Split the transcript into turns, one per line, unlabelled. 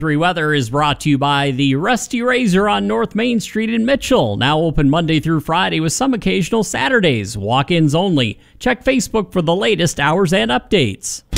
Weather is brought to you by the Rusty Razor on North Main Street in Mitchell. Now open Monday through Friday with some occasional Saturdays. Walk-ins only. Check Facebook for the latest hours and updates.